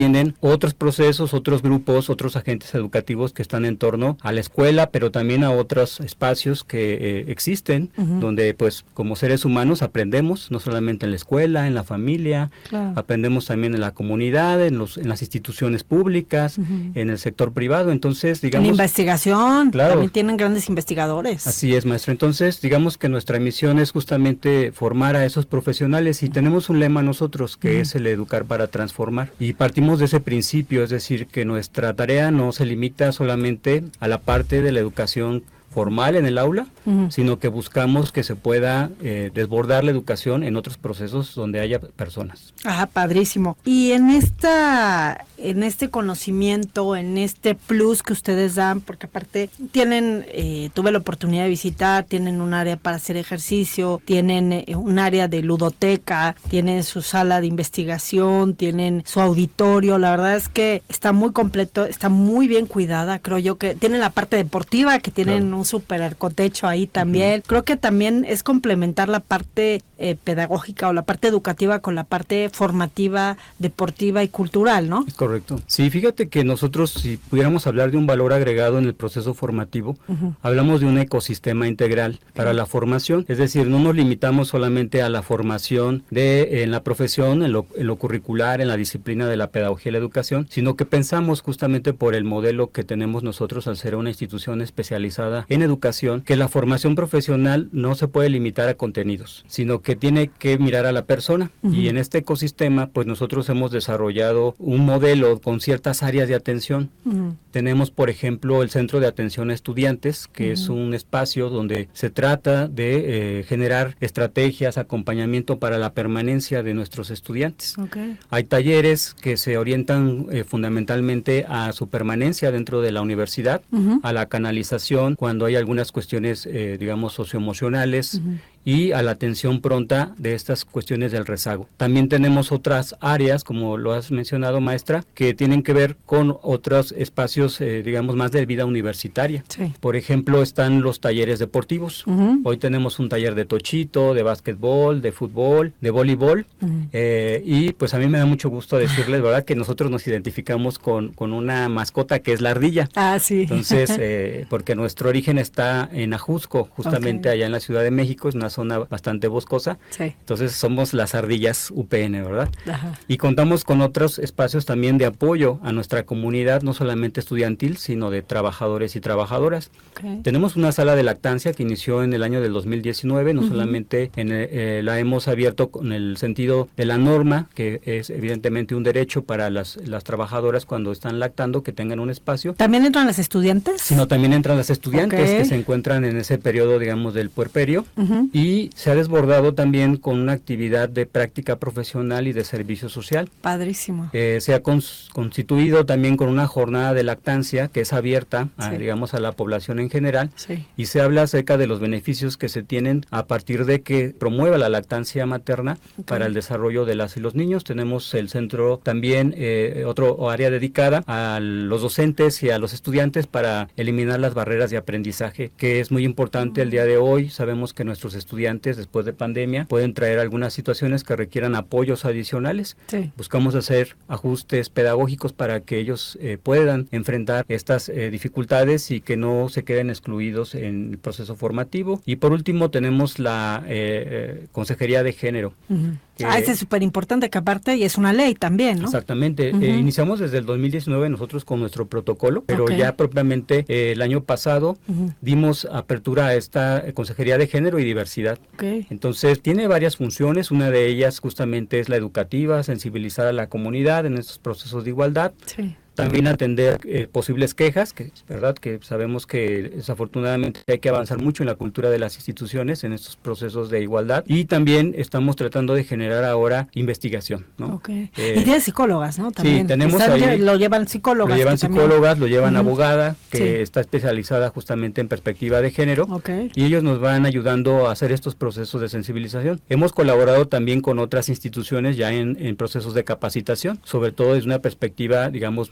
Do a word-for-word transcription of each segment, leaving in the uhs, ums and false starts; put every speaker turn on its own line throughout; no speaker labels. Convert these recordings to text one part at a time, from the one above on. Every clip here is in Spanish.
tienen otros procesos, otros grupos, otros agentes educativos que están en torno a la escuela, pero también a otros espacios que eh, existen, uh-huh. donde pues como seres humanos aprendemos, no solamente en la escuela, en la familia, claro. aprendemos también en la comunidad, en los en las instituciones públicas, uh-huh. en el sector privado, entonces digamos...
En investigación,
claro,
también tienen grandes investigadores.
Así es, maestro. Entonces, digamos que nuestra misión es justamente formar a esos profesionales y tenemos un lema nosotros que uh-huh. es el educar para transformar. Y partimos de ese principio, es decir, que nuestra tarea no se limita solamente a la parte de la educación formal en el aula, uh-huh. sino que buscamos que se pueda eh, desbordar la educación en otros procesos donde haya personas.
Ah, padrísimo. Y en esta, en este conocimiento, en este plus que ustedes dan, porque aparte tienen, eh, tuve la oportunidad de visitar, tienen un área para hacer ejercicio, tienen eh, un área de ludoteca, tienen su sala de investigación, tienen su auditorio, la verdad es que está muy completo, está muy bien cuidada, creo yo que tienen la parte deportiva, que tienen claro. un súper arcotecho ahí también. Uh-huh. Creo que también es complementar la parte eh, pedagógica o la parte educativa con la parte formativa, deportiva y cultural, ¿no?
Es correcto. Sí, fíjate que nosotros, si pudiéramos hablar de un valor agregado en el proceso formativo, uh-huh. hablamos de un ecosistema integral para uh-huh. la formación, es decir, no nos limitamos solamente a la formación de en la profesión, en lo, en lo curricular, en la disciplina de la pedagogía y la educación, sino que pensamos justamente por el modelo que tenemos nosotros al ser una institución especializada en educación, que la formación profesional no se puede limitar a contenidos, sino que tiene que mirar a la persona. Uh-huh. Y en este ecosistema, pues nosotros hemos desarrollado un modelo con ciertas áreas de atención. Uh-huh. Tenemos, por ejemplo, el Centro de Atención a Estudiantes, que uh-huh. es un espacio donde se trata de eh, generar estrategias, acompañamiento para la permanencia de nuestros estudiantes. Okay. Hay talleres que se orientan eh, fundamentalmente a su permanencia dentro de la universidad, uh-huh. a la canalización cuando hay algunas cuestiones, eh, digamos, socioemocionales, uh-huh. y a la atención pronta de estas cuestiones del rezago. También tenemos otras áreas, como lo has mencionado, maestra, que tienen que ver con otros espacios, eh, digamos, más de vida universitaria. Sí. Por ejemplo, están los talleres deportivos. Uh-huh. Hoy tenemos un taller de tochito, de básquetbol, de fútbol, de voleibol, uh-huh. eh, y pues a mí me da mucho gusto decirles, ¿verdad?, que nosotros nos identificamos con, con una mascota que es la ardilla.
Ah, sí.
Entonces, eh, porque nuestro origen está en Ajusco, justamente okay. allá en la Ciudad de México, es una zona bastante boscosa, sí. entonces somos las ardillas U P N, ¿verdad? Ajá. Y contamos con otros espacios también de apoyo a nuestra comunidad, no solamente estudiantil, sino de trabajadores y trabajadoras. Okay. Tenemos una sala de lactancia que inició en el año del dos mil diecinueve, no uh-huh. solamente en el, eh, la hemos abierto con el sentido de la norma, que es evidentemente un derecho para las, las trabajadoras cuando están lactando, que tengan un espacio.
¿También entran las estudiantes?
Sino también entran las estudiantes okay. que se encuentran en ese periodo, digamos, del puerperio, uh-huh. y se ha desbordado también con una actividad de práctica profesional y de servicio social.
Padrísimo.
Eh, se ha cons- constituido también con una jornada de lactancia que es abierta, sí. a, digamos, a la población en general, sí. y se habla acerca de los beneficios que se tienen a partir de que promueva la lactancia materna okay. para el desarrollo de las y los niños. Tenemos el centro también, eh, otro área dedicada a los docentes y a los estudiantes para eliminar las barreras de aprendizaje, que es muy importante uh-huh. el día de hoy. Sabemos que nuestros estudiantes después de pandemia pueden traer algunas situaciones que requieran apoyos adicionales. Sí. Buscamos hacer ajustes pedagógicos para que ellos eh, puedan enfrentar estas eh, dificultades y que no se queden excluidos en el proceso formativo. Y por último tenemos la eh, eh, Consejería de Género. Uh-huh.
Que, ah, ese es súper importante, que aparte y es una ley también, ¿no?
Exactamente. Uh-huh. Eh, iniciamos desde el dos mil diecinueve nosotros con nuestro protocolo, pero okay. ya propiamente eh, el año pasado uh-huh. dimos apertura a esta eh, Consejería de Género y Diversidad. Okay. Entonces, tiene varias funciones. Una de ellas justamente es la educativa, sensibilizar a la comunidad en estos procesos de igualdad. Sí. También atender eh, posibles quejas, que es verdad que sabemos que desafortunadamente hay que avanzar mucho en la cultura de las instituciones en estos procesos de igualdad, y también estamos tratando de generar ahora investigación, ¿no?
Okay. Eh, y tiene psicólogas, ¿no? También.
Sí, tenemos
Están,
ahí,
lo llevan psicólogas.
Lo llevan psicólogas, también. Lo llevan uh-huh. abogada, que sí. está especializada justamente en perspectiva de género, okay. y ellos nos van ayudando a hacer estos procesos de sensibilización. Hemos colaborado también con otras instituciones ya en, en procesos de capacitación, sobre todo desde una perspectiva, digamos, más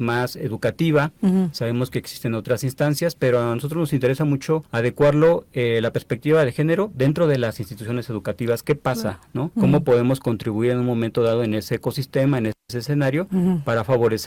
más educativa. Uh-huh. Sabemos que existen otras instancias, pero a nosotros nos interesa mucho adecuarlo, eh, la perspectiva de género dentro de las instituciones educativas. ¿Qué pasa? ¿No? ¿Cómo uh-huh. podemos contribuir en un momento dado en ese ecosistema, en ese escenario, uh-huh. para favorecer